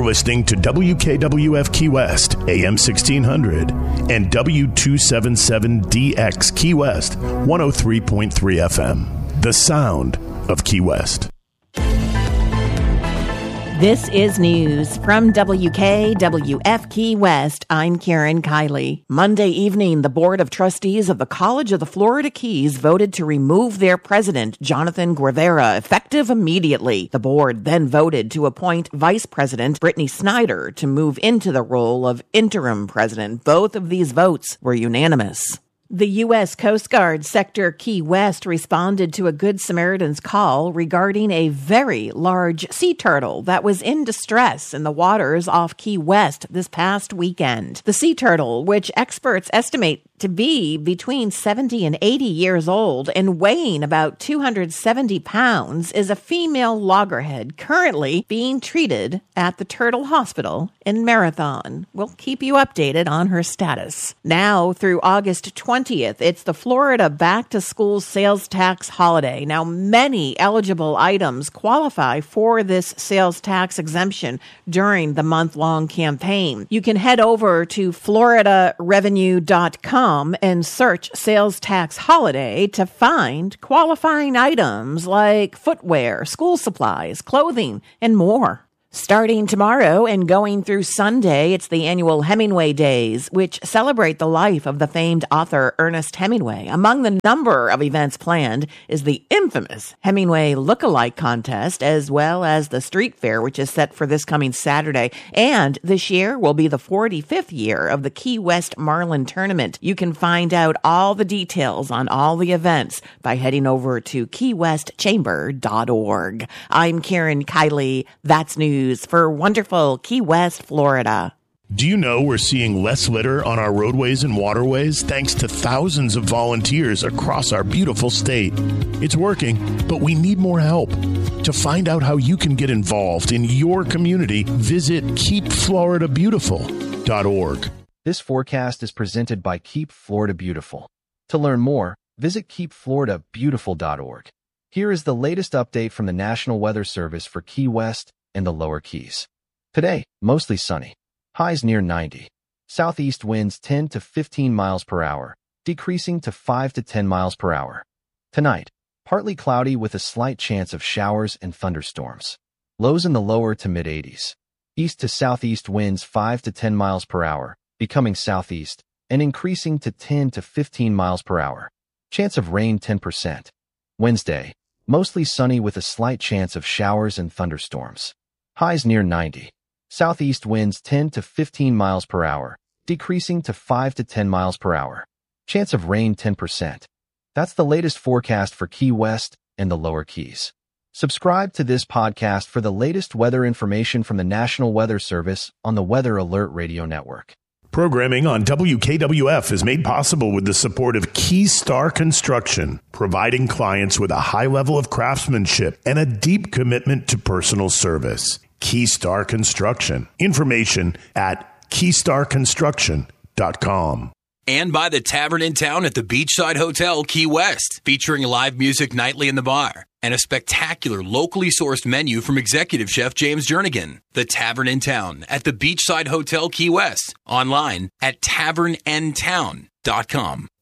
listening to WKWF Key West, AM 1600, and W277DX Key West, 103.3 FM. The sound of Key West. This is news from WKWF Key West. I'm Karen Kiley. Monday evening, the Board of Trustees of the College of the Florida Keys voted to remove their president, Jonathan Guevara, effective immediately. The board then voted to appoint Vice President Brittany Snyder to move into the role of interim president. Both of these votes were unanimous. The U.S. Coast Guard Sector Key West responded to a Good Samaritan's call regarding a very large sea turtle that was in distress in the waters off Key West this past weekend. The sea turtle, which experts estimate to be between 70 and 80 years old and weighing about 270 pounds, is a female loggerhead currently being treated at the Turtle Hospital in Marathon. We'll keep you updated on her status. Now through August 20th, it's the Florida back-to-school sales tax holiday. Now, many eligible items qualify for this sales tax exemption during the month-long campaign. You can head over to floridarevenue.com and search sales tax holiday to find qualifying items like footwear, school supplies, clothing, and more. Starting tomorrow and going through Sunday, it's the annual Hemingway Days, which celebrate the life of the famed author Ernest Hemingway. Among the number of events planned is the infamous Hemingway Look-alike Contest, as well as the Street Fair, which is set for this coming Saturday. And this year will be the 45th year of the Key West Marlin Tournament. You can find out all the details on all the events by heading over to keywestchamber.org. I'm Karen Kiley. That's news for wonderful Key West, Florida. Do you know we're seeing less litter on our roadways and waterways thanks to thousands of volunteers across our beautiful state? It's working, but we need more help. To find out how you can get involved in your community, visit keepfloridabeautiful.org. This forecast is presented by Keep Florida Beautiful. To learn more, visit keepfloridabeautiful.org. Here is the latest update from the National Weather Service for Key West and the Lower Keys. Today, mostly sunny. Highs near 90. Southeast winds 10 to 15 miles per hour, decreasing to 5 to 10 miles per hour. Tonight, partly cloudy with a slight chance of showers and thunderstorms. Lows in the lower to mid-80s. East to southeast winds 5 to 10 miles per hour, becoming southeast, and increasing to 10 to 15 miles per hour. Chance of rain 10%. Wednesday, mostly sunny with a slight chance of showers and thunderstorms. Highs near 90. Southeast winds 10 to 15 miles per hour, decreasing to 5 to 10 miles per hour. Chance of rain 10%. That's the latest forecast for Key West and the Lower Keys. Subscribe to this podcast for the latest weather information from the National Weather Service on the Weather Alert Radio Network. Programming on WKWF is made possible with the support of Keystar Construction, providing clients with a high level of craftsmanship and a deep commitment to personal service. Keystar Construction. Information at keystarconstruction.com. And by the Tavern in Town at the Beachside Hotel, Key West, featuring live music nightly in the bar and a spectacular locally sourced menu from executive chef James Jernigan. The Tavern in Town at the Beachside Hotel, Key West. Online at tavernandtown.com.